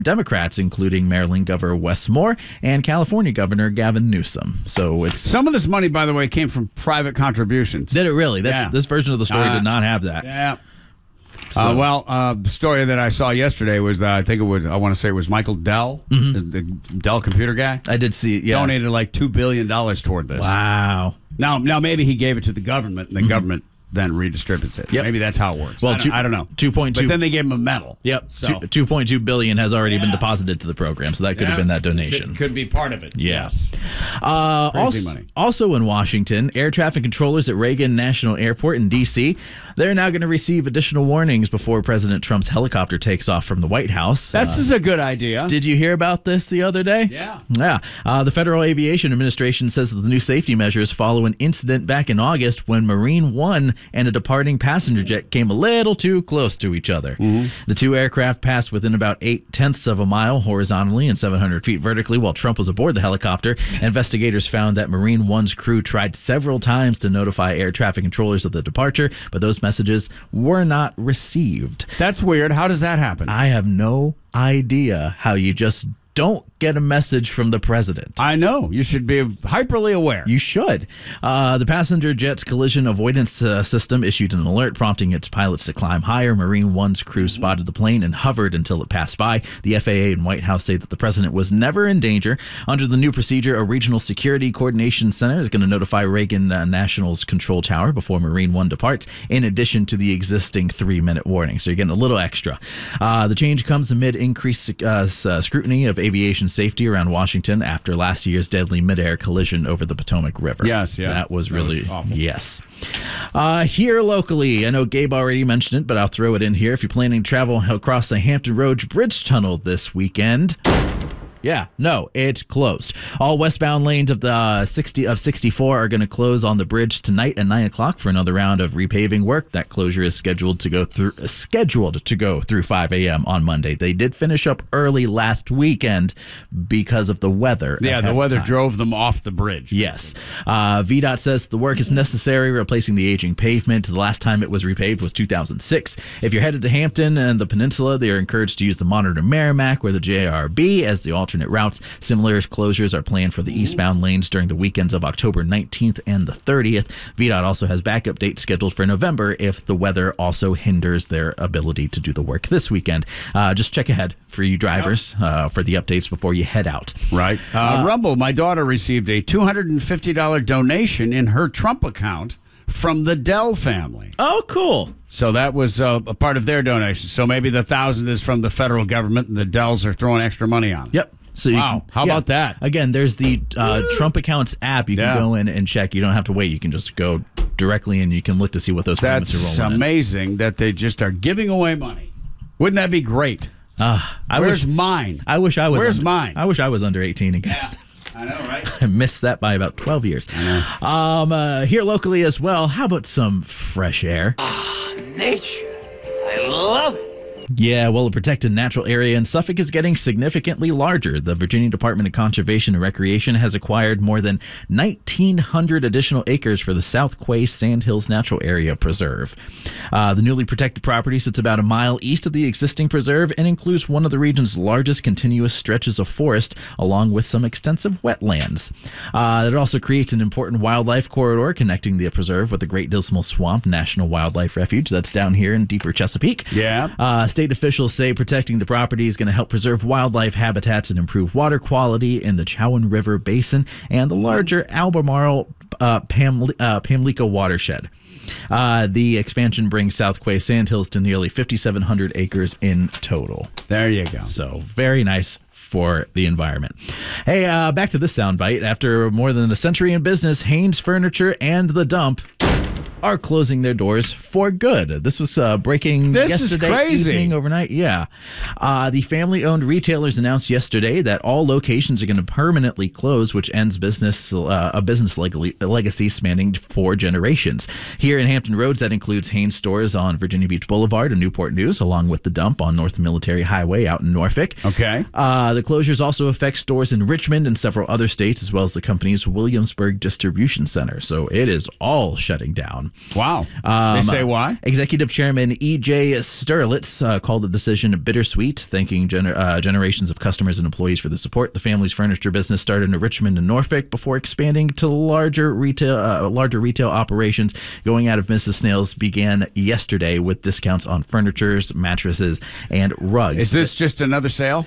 Democrats, including Maryland Governor Wes Moore and California Governor Gavin Newsom. So it's some of this money, by the way, came from private contributions. Did it really? This version of the story did not have that. Yeah. The story that I saw yesterday was I want to say it was Michael Dell, the Dell computer guy. I did see it, donated like $2 billion toward this. Wow. Now maybe he gave it to the government, and the government then redistributes it. Yep. Maybe that's how it works. Well, I don't know. 2.2. But then they gave him a medal. Yep. So. $2.2 billion has already been deposited to the program, so that could have been that donation. Could be part of it. Yeah. Yes. Crazy money. Also in Washington, air traffic controllers at Reagan National Airport in D.C., they're now going to receive additional warnings before President Trump's helicopter takes off from the White House. That's a good idea. Did you hear about this the other day? Yeah. Yeah. The Federal Aviation Administration says that the new safety measures follow an incident back in August when Marine One and a departing passenger jet came a little too close to each other. The two aircraft passed within about 0.8 of a mile horizontally and 700 feet vertically while Trump was aboard the helicopter. Investigators found that Marine One's crew tried several times to notify air traffic controllers of the departure, but those messages were not received. That's weird. How does that happen? I have no idea how you just don't get a message from the president. I know. You should be hyperly aware. You should. The passenger jet's collision avoidance system issued an alert, prompting its pilots to climb higher. Marine One's crew spotted the plane and hovered until it passed by. The FAA and White House say that the president was never in danger. Under the new procedure, a regional security coordination center is going to notify Reagan National's control tower before Marine One departs, in addition to the existing 3-minute warning. So you're getting a little extra. The change comes amid increased scrutiny of aviation safety around Washington after last year's deadly midair collision over the Potomac River. Yes, yeah. That was really awful. Yes. Here locally, I know Gabe already mentioned it, but I'll throw it in here. If you're planning to travel across the Hampton Roads Bridge Tunnel this weekend, yeah, no, it's closed. All westbound lanes of the 64 are going to close on the bridge tonight at 9 o'clock for another round of repaving work. That closure is scheduled to go through 5 a.m. on Monday. They did finish up early last weekend because of the weather. Yeah, the weather drove them off the bridge. Yes. VDOT says the work is necessary, replacing the aging pavement. The last time it was repaved was 2006. If you're headed to Hampton and the peninsula, they are encouraged to use the Monitor Merrimack or the JRB as the alternate routes. Similar closures are planned for the eastbound lanes during the weekends of October 19th and the 30th. VDOT also has backup dates scheduled for November if the weather also hinders their ability to do the work this weekend. Just check ahead for you drivers for the updates before you head out. Right. Rumble, my daughter received a $250 donation in her Trump account from the Dell family. Oh, cool. So that was a part of their donation. So maybe the $1,000 is from the federal government and the Dells are throwing extra money on it. Yep. So wow. How about that? Again, there's the Trump Accounts app. You can go in and check. You don't have to wait. You can just go directly and you can look to see what those payments are rolling in. That's amazing that they just are giving away money. Wouldn't that be great? Where's mine? I wish I was. Where's mine? I wish I was under 18 again. Yeah. I know, right? I missed that by about 12 years. Here locally as well, how about some fresh air? Nature. I love it. Yeah, well, a protected natural area in Suffolk is getting significantly larger. The Virginia Department of Conservation and Recreation has acquired more than 1,900 additional acres for the South Quay Sandhills Natural Area Preserve. The newly protected property sits about a mile east of the existing preserve and includes one of the region's largest continuous stretches of forest, along with some extensive wetlands. It also creates an important wildlife corridor connecting the preserve with the Great Dismal Swamp National Wildlife Refuge that's down here in deeper Chesapeake. Yeah. State officials say protecting the property is going to help preserve wildlife habitats and improve water quality in the Chowan River Basin and the larger Albemarle Pamlico watershed. The expansion brings South Quay Sandhills to nearly 5,700 acres in total. There you go. So very nice for the environment. Hey, back to this soundbite. After more than a century in business, Haynes Furniture and The Dump are closing their doors for good. This was breaking yesterday evening overnight. Yeah. The family-owned retailers announced yesterday that all locations are going to permanently close, which ends a business legacy spanning 4 generations. Here in Hampton Roads, that includes Haynes stores on Virginia Beach Boulevard and Newport News, along with The Dump on North Military Highway out in Norfolk. Okay. The closures also affect stores in Richmond and several other states, as well as the company's Williamsburg Distribution Center. So it is all shutting down. Wow. They say why? Executive Chairman E.J. Sterlitz called the decision bittersweet, thanking generations of customers and employees for the support. The family's furniture business started in Richmond and Norfolk before expanding to larger retail operations. Going out of Mrs. Snail's began yesterday with discounts on furnitures, mattresses, and rugs. Is this just another sale?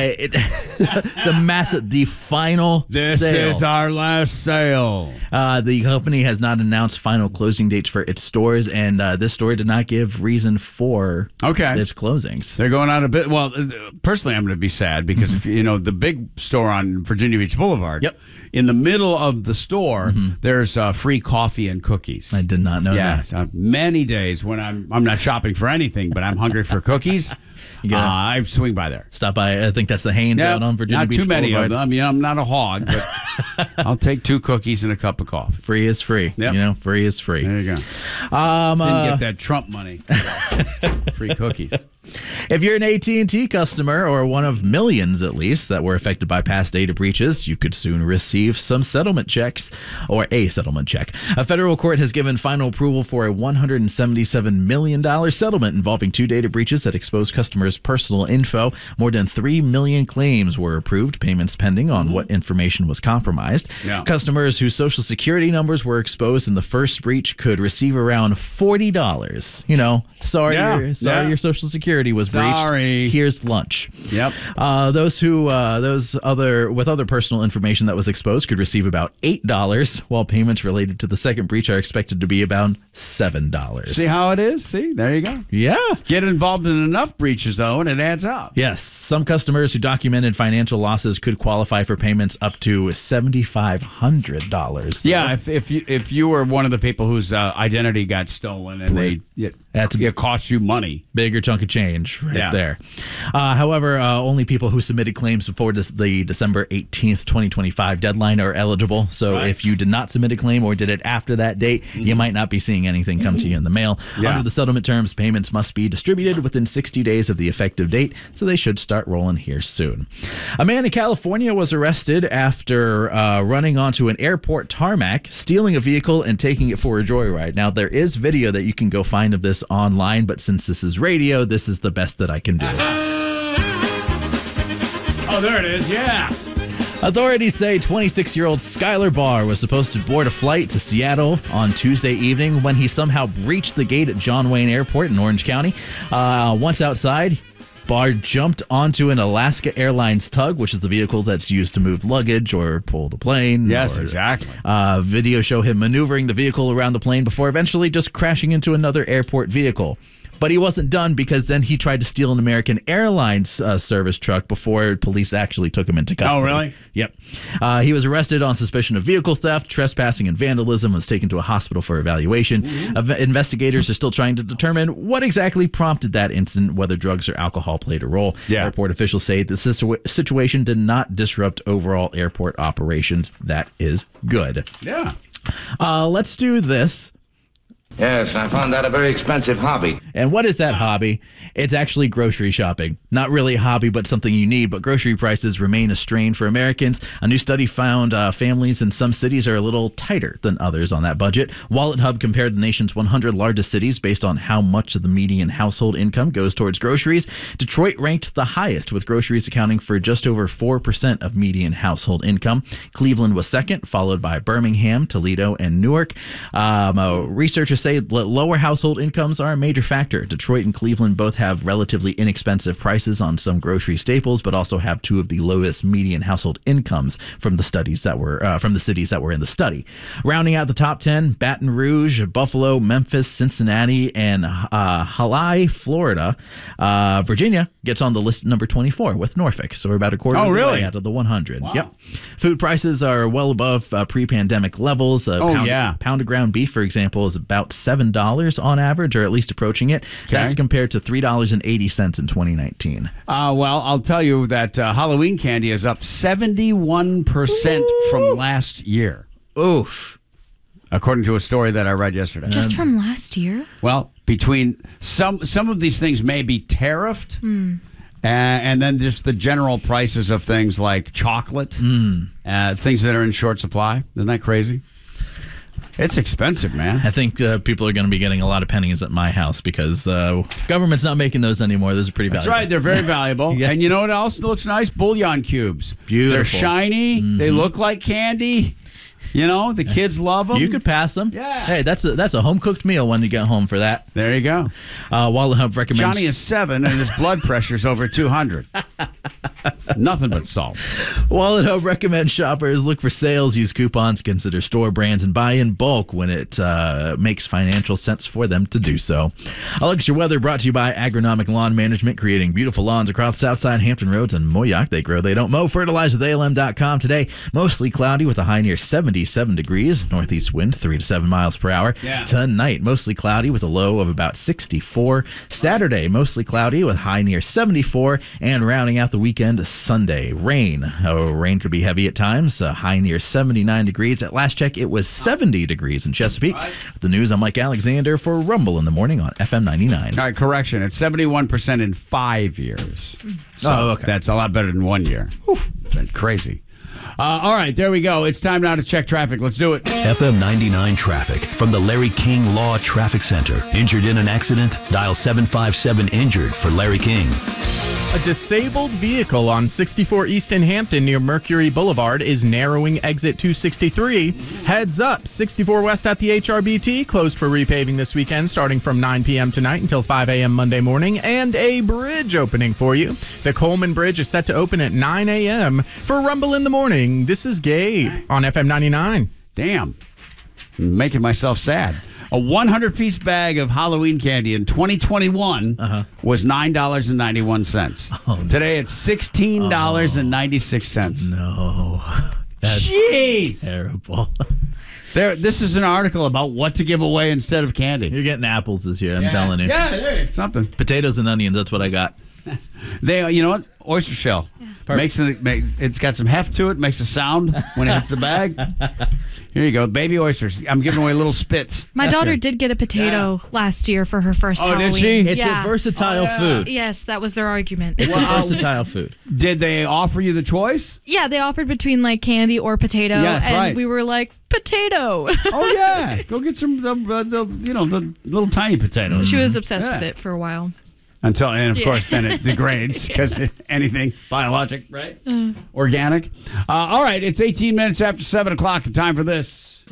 The final This sale. is our last sale. The company has not announced final closing dates for its stores, and this store did not give reason for its closings. They're going out a bit. Well, personally, I'm going to be sad because if you know the big store on Virginia Beach Boulevard. Yep. In the middle of the store, there's free coffee and cookies. I did not know that. Yes, many days when I'm not shopping for anything, but I'm hungry for cookies. I swing by there. Stop by. I think that's the Haynes out on Virginia Beach Boulevard. Not too many of them. I mean, I'm not a hog, but I'll take 2 cookies and a cup of coffee. Free is free. Yep. Free is free. There you go. Didn't get that Trump money. Free cookies. If you're an AT&T customer, or one of millions at least that were affected by past data breaches, you could soon receive some settlement checks, or a settlement check. A federal court has given final approval for a $177 million settlement involving 2 data breaches that exposed customers' personal info. More than 3 million claims were approved, payments pending on what information was compromised. Yeah. Customers whose social security numbers were exposed in the first breach could receive around $40. Sorry your social security was breached. Here's lunch. Yep. Those with other personal information that was exposed could receive about $8, while payments related to the second breach are expected to be about $7. See how it is? See, there you go. Yeah. Get involved in enough breaches though, and it adds up. Yes, some customers who documented financial losses could qualify for payments up to $7,500. Yeah, if you were one of the people whose identity got stolen and it cost you money, bigger chunk of change there. However, only people who submitted claims before the December 18th, 2025 deadline are eligible. So if you did not submit a claim or did it after that date, you might not be seeing anything come to you in the mail. Under the settlement terms, payments must be distributed within 60 days of the effective date, so they should start rolling here soon. A man in California was arrested after running onto an airport tarmac, stealing a vehicle, and taking it for a joyride. Now, there is video that you can go find of this online, but since this is radio, this is the best that I can do. Oh, there it is. Yeah. Authorities say 26-year-old Skylar Barr was supposed to board a flight to Seattle on Tuesday evening when he somehow breached the gate at John Wayne Airport in Orange County. Once outside, Barr jumped onto an Alaska Airlines tug, which is the vehicle that's used to move luggage or pull the plane. Yes, exactly. Video show him maneuvering the vehicle around the plane before eventually just crashing into another airport vehicle. But he wasn't done, because then he tried to steal an American Airlines service truck before police actually took him into custody. Oh, really? Yep. He was arrested on suspicion of vehicle theft, trespassing, and vandalism, and was taken to a hospital for evaluation. Investigators are still trying to determine what exactly prompted that incident, whether drugs or alcohol played a role. Airport officials say the situation did not disrupt overall airport operations. That is good. Yeah. Let's do this. Yes, I found that a very expensive hobby. And what is that hobby? It's actually grocery shopping. Not really a hobby, but something you need. But grocery prices remain a strain for Americans. A new study found families in some cities are a little tighter than others on that budget. Wallet Hub compared the nation's 100 largest cities based on how much of the median household income goes towards groceries. Detroit ranked the highest, with groceries accounting for just over 4% of median household income. Cleveland was second, followed by Birmingham, Toledo, and Newark. Researchers say lower household incomes are a major factor. Detroit and Cleveland both have relatively inexpensive prices on some grocery staples, but also have 2 of the lowest median household incomes from the cities that were in the study. Rounding out the top 10, Baton Rouge, Buffalo, Memphis, Cincinnati, and Hawaii, Florida. Virginia gets on the list number 24 with Norfolk, so we're about a quarter of the way out of the 100. Wow. Yep. Food prices are well above pre-pandemic levels. Pound of ground beef, for example, is about $7 on average, or at least approaching it. Okay. That's compared to $3.80 in 2019. Well, I'll tell you that Halloween candy is up 71% from last year. Oof. According to a story that I read yesterday. Just from last year? Well, between some of these things may be tariffed, and then just the general prices of things like chocolate, things that are in short supply. Isn't that crazy? It's expensive, man. I think people are going to be getting a lot of pennies at my house because government's not making those anymore. Those are pretty valuable. That's right. They're very valuable. Yes. And you know what else looks nice? Bouillon cubes. Beautiful. They're shiny. They look like candy. You know, the kids love them. You could pass them. Yeah. Hey, that's a home-cooked meal when you get home for that. There you go. Wallet Hub recommends... Johnny is 7 and his blood pressure's over 200. Nothing but salt. Wallet Hub recommends shoppers look for sales, use coupons, consider store brands, and buy in bulk when it makes financial sense for them to do so. A look at your weather brought to you by Agronomic Lawn Management, creating beautiful lawns across Southside Hampton Roads and Moyock. They grow, they don't mow. Fertilize with ALM.com today. Mostly cloudy with a high near 77 degrees. Northeast wind 3 to 7 miles per hour. Yeah. Tonight, mostly cloudy with a low of about 64. Saturday, mostly cloudy with high near 74. And rounding out the weekend, Sunday, rain. Rain could be heavy at times. High near 79 degrees. At last check, it was 70 degrees in Chesapeake. With the news, I'm Mike Alexander for Rumble in the Morning on FM 99. All right, correction. It's 71% in 5 years. So okay. That's a lot better than 1 year. Been crazy. All right, there we go. It's time now to check traffic. Let's do it. FM 99 traffic from the Larry King Law Traffic Center. Injured in an accident? Dial 757-INJURED for Larry King. A disabled vehicle on 64 East in Hampton near Mercury Boulevard is narrowing exit 263. Heads up, 64 West at the HRBT, closed for repaving this weekend starting from 9 p.m. tonight until 5 a.m. Monday morning, and a bridge opening for you. The Coleman Bridge is set to open at 9 a.m. For Rumble in the Morning, this is Gabe on FM 99. Damn. I'm making myself sad. A 100-piece bag of Halloween candy in 2021 was $9.91. Oh, no. Today it's $16.96. No. That's Jeez. terrible. This is an article about what to give away instead of candy. You're getting apples this year, I'm telling you. Yeah, it's something. Potatoes and onions, that's what I got. You know what? Oyster shell. It's got some heft to it, makes a sound when it hits the bag. Here you go, baby oysters. I'm giving away little spits. My daughter did get a potato last year for her first Halloween. Did she? It's a versatile food. Yes, that was their argument. It's a versatile food. Did they offer you the choice? Yeah, they offered between like candy or potato, Yes, and right. we were like, potato. Oh yeah, go get some the little tiny potatoes. She was obsessed with it for a while. And of course, then it degrades because anything biologic, right? Organic. All right, it's 18 minutes after 7 o'clock. The time for this.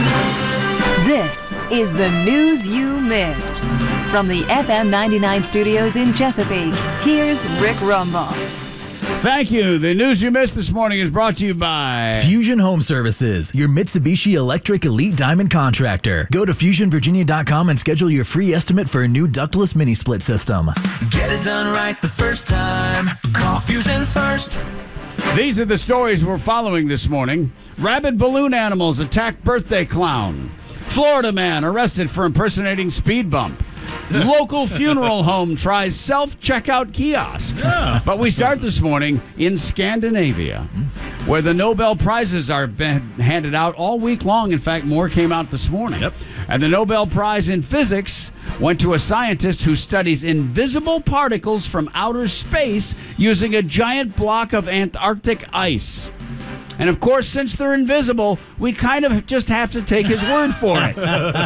This is the news you missed. From the FM 99 studios in Chesapeake, here's Rick Rumbaugh. Thank you. The news you missed this morning is brought to you by Fusion Home Services, your Mitsubishi Electric Elite Diamond contractor. Go to FusionVirginia.com and schedule your free estimate for a new ductless mini split system. Get it done right the first time. Call Fusion first. These are the stories we're following this morning. Rabid balloon animals attack birthday clown. Florida man arrested for impersonating speed bump. Local funeral home tries self-checkout kiosk. But we start this morning in Scandinavia, where the Nobel Prizes are handed out all week long. In fact, more came out this morning. Yep. And the Nobel Prize in Physics went to a scientist who studies invisible particles from outer space using a giant block of Antarctic ice. And of course, since they're invisible, we kind of just have to take his word for it.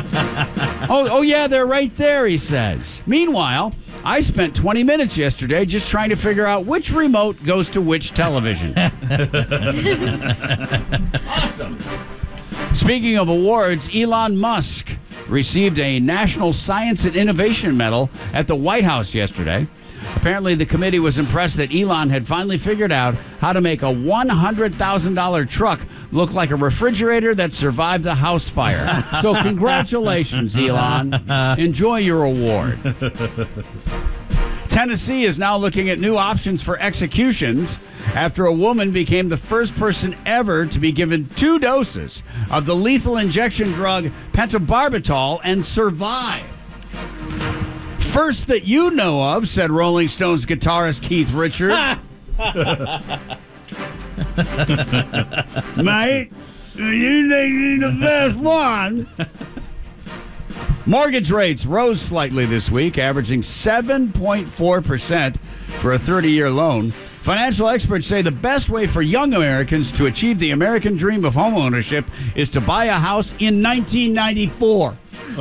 Oh yeah, they're right there, he says. Meanwhile, I spent 20 minutes yesterday just trying to figure out which remote goes to which television. Awesome. Speaking of awards, Elon Musk received a National Science and Innovation Medal at the White House yesterday. Apparently, the committee was impressed that Elon had finally figured out how to make a $100,000 truck look like a refrigerator that survived a house fire. So congratulations, Elon. Enjoy your award. Tennessee is now looking at new options for executions after a woman became the first person ever to be given 2 doses of the lethal injection drug pentobarbital and survive. First that you know of, said Rolling Stones guitarist Keith Richards. Mate, you think you're the best one. Mortgage rates rose slightly this week, averaging 7.4% for a 30-year loan. Financial experts say the best way for young Americans to achieve the American dream of homeownership is to buy a house in 1994.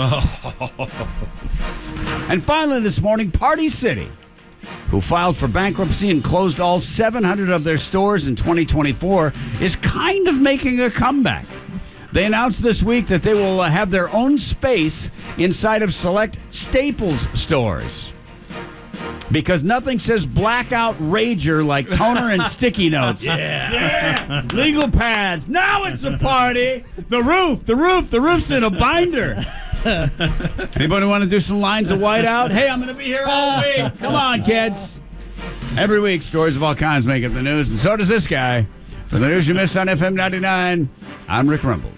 And finally this morning, Party City, who filed for bankruptcy and closed all 700 of their stores in 2024, is kind of making a comeback. They announced this week that they will have their own space inside of select Staples stores. Because nothing says blackout rager like toner and sticky notes. Yeah. Legal pads. Now it's a party. The roof's in a binder. Anybody want to do some lines of white out? Hey, I'm going to be here all week. Come on, kids. Every week, stories of all kinds make it the news, and so does this guy. For the news you missed on FM 99, I'm Rick Rumble.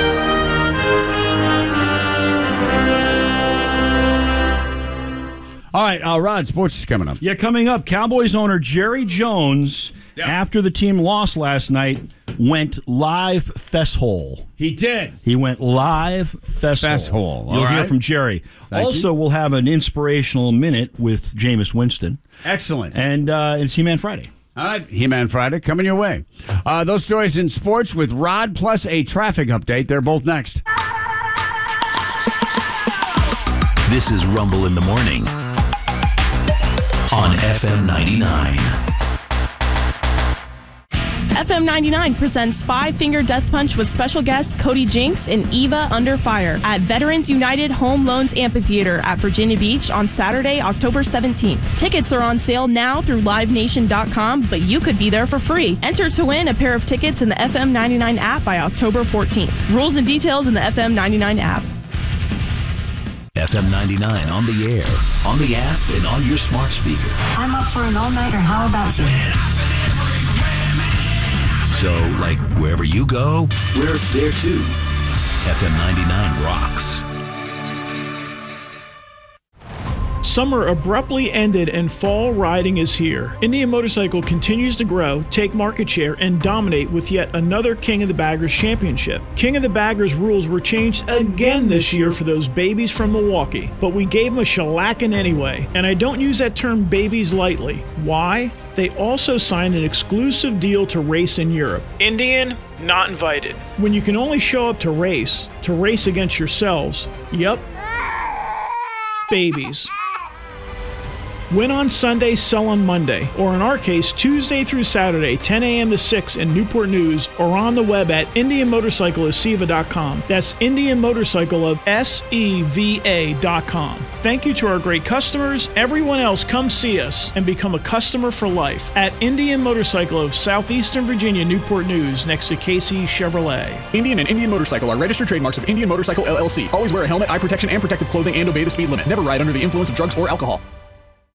All right, Rod, sports is coming up. Yeah, coming up, Cowboys owner Jerry Jones, after the team lost last night, went live festhole. He did. He went live festhole. You'll hear from Jerry. Also, we'll have an inspirational minute with Jameis Winston. Excellent. And it's He-Man Friday. All right, He-Man Friday coming your way. Those stories in sports with Rod plus a traffic update. They're both next. This is Rumble in the Morning on FM 99. FM 99 presents Five Finger Death Punch with special guests Cody Jinks and Eva Under Fire at Veterans United Home Loans Amphitheater at Virginia Beach on Saturday, October 17th. Tickets are on sale now through LiveNation.com, but you could be there for free. Enter to win a pair of tickets in the FM 99 app by October 14th. Rules and details in the FM 99 app. FM 99 on the air, on the app, and on your smart speaker. I'm up for an all-nighter. How about you? So, like, wherever you go, we're there too. FM 99 rocks. Summer abruptly ended and fall riding is here. Indian Motorcycle continues to grow, take market share, and dominate with yet another King of the Baggers championship. King of the Baggers rules were changed again this year for those babies from Milwaukee, but we gave them a shellacking anyway. And I don't use that term babies lightly. Why? They also signed an exclusive deal to race in Europe. Indian, not invited. When you can only show up to race against yourselves, yep, babies. Win on Sunday, sell on Monday, or in our case, Tuesday through Saturday, 10 a.m. to 6 in Newport News, or on the web at IndianMotorcycleOfSeva.com. That's Indian Motorcycle of SEVA.com. Thank you to our great customers. Everyone else, come see us and become a customer for life at Indian Motorcycle of Southeastern Virginia, Newport News, next to Casey Chevrolet. Indian and Indian Motorcycle are registered trademarks of Indian Motorcycle LLC. Always wear a helmet, eye protection, and protective clothing, and obey the speed limit. Never ride under the influence of drugs or alcohol.